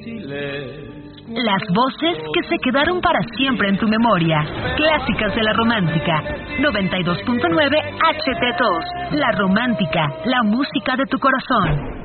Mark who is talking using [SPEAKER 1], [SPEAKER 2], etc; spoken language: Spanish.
[SPEAKER 1] Las voces que se quedaron para siempre en tu memoria. Clásicas de la Romántica. 92.9 HT2. La Romántica, la música de tu corazón.